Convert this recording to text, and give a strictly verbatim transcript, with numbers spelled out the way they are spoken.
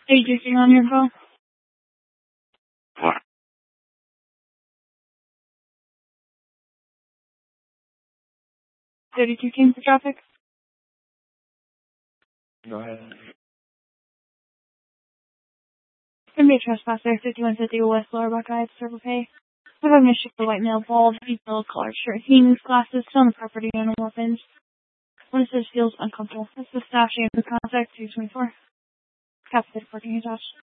Agency on your phone. What? thirty-two King for traffic. Go ahead. Gonna be a trespasser, fifty-one fifty West Lower Buckeye, Circle Pay. We're having to ship the white male, bald, detailed collared shirt. He needs glasses, still on the property, and no weapons. When it says feels uncomfortable. That's the staff shame. The contact two twenty-four. Captain fourteen attached.